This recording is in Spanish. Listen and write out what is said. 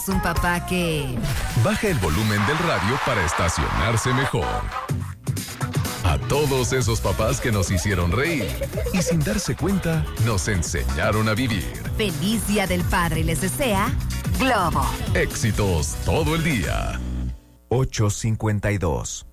Un papá que... baja el volumen del radio para estacionarse mejor. A todos esos papás que nos hicieron reír y sin darse cuenta nos enseñaron a vivir. Feliz Día del Padre les desea Globo. Éxitos todo el día. 8:52